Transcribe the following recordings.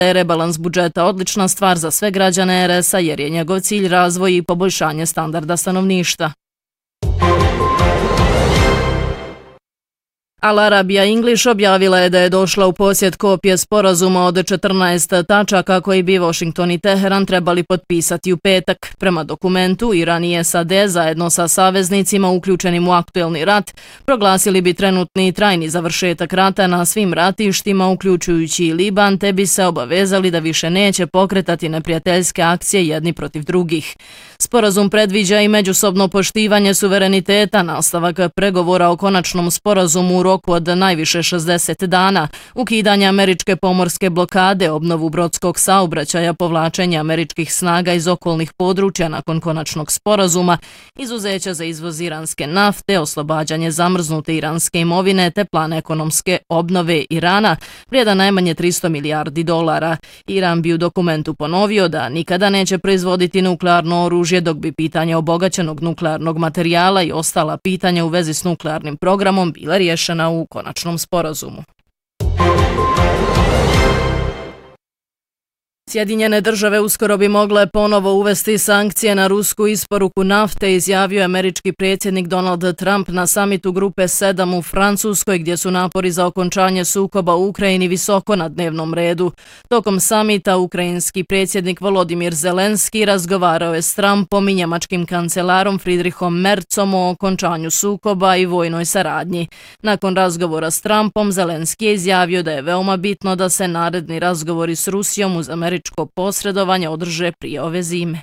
Rebalans budžeta odlična stvar za sve građane RS-a jer je njegov cilj razvoj i poboljšanje standarda stanovništva. Al Arabia English objavila je da je došla u posjed kopije sporazuma od 14 tačaka koji bi Washington i Teheran trebali potpisati u petak. Prema dokumentu, Iran i SAD zajedno sa saveznicima uključenim u aktuelni rat proglasili bi trenutni i trajni završetak rata na svim ratištima, uključujući i Liban, te bi se obavezali da više neće pokretati neprijateljske akcije jedni protiv drugih. Sporazum predviđa i međusobno poštivanje suvereniteta, nastavak pregovora o konačnom sporazumu u roku od najviše 60 dana, ukidanje američke pomorske blokade, obnovu brodskog saobraćaja, povlačenje američkih snaga iz okolnih područja nakon konačnog sporazuma, izuzeća za izvoz iranske nafte, oslobađanje zamrznute iranske imovine te plan ekonomske obnove Irana, vrijedan najmanje $300 milijardi. Iran bi u dokumentu ponovio da nikada neće proizvoditi nuklearno oružje, dok bi pitanje obogaćenog nuklearnog materijala i ostala pitanja u vezi s nuklearnim programom bila riješena u konačnom sporazumu. Sjedinjene države uskoro bi mogle ponovo uvesti sankcije na rusku isporuku nafte, izjavio je američki predsjednik Donald Trump na samitu Grupe 7 u Francuskoj, gdje su napori za okončanje sukoba u Ukrajini visoko na dnevnom redu. Tokom samita ukrajinski predsjednik Volodimir Zelenski razgovarao je s Trumpom i njemačkim kancelarom Friedrichom Merzom o okončanju sukoba i vojnoj saradnji. Nakon razgovora s Trumpom, Zelenski je izjavio da je veoma bitno da se naredni razgovori s Rusijom uz američko posredovanje održe prije ove zime.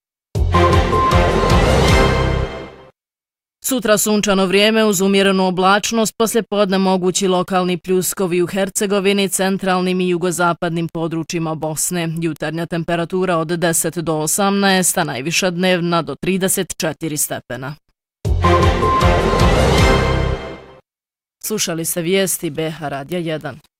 Sutra sunčano vrijeme uz umjerenu oblačnost, poslijepodne mogući lokalni pljuskovi u Hercegovini, centralnim i jugozapadnim područjima Bosne. Jutarnja temperatura od 10 do 18, a najviša dnevna do 34 stepena. Slušali ste vijesti BH Radija 1.